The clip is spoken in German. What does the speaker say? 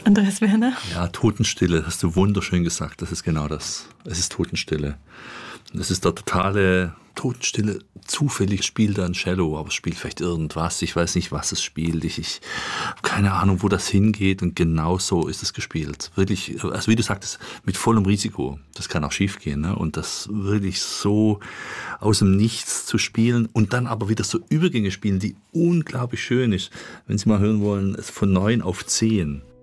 Andreas Werner? Ja, Totenstille, hast du wunderschön gesagt. Das ist genau das. Es ist Totenstille. Es ist der totale Totenstille. Zufällig spielt er ein Cello, aber es spielt vielleicht irgendwas. Ich weiß nicht, was es spielt. Ich habe keine Ahnung, wo das hingeht. Und genau so ist es gespielt. Wirklich, also wie du sagtest, mit vollem Risiko. Das kann auch schief gehen. Ne? Und das wirklich so aus dem Nichts zu spielen und dann aber wieder so Übergänge spielen, die unglaublich schön ist. Wenn Sie mal hören wollen, von 9 auf 10.